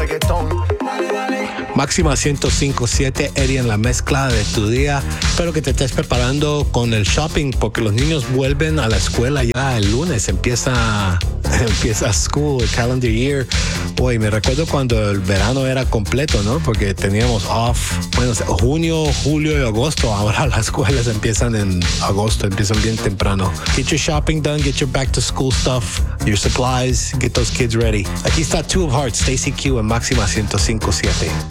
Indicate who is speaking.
Speaker 1: Máxima 105.7, Eddie en la mezcla de tu día. Espero que te estés preparando con el shopping porque los niños vuelven a la escuela ya el lunes. Empieza school, el calendar year. Boy, me recuerdo cuando el verano era completo, ¿no? Porque teníamos off, bueno, junio, julio y agosto. Ahora las escuelas empiezan en agosto, empiezan bien temprano. Get your shopping done, get your back to school stuff, your supplies, get those kids ready. Aquí está Two of Hearts, Stacy Q en Máxima 105.7.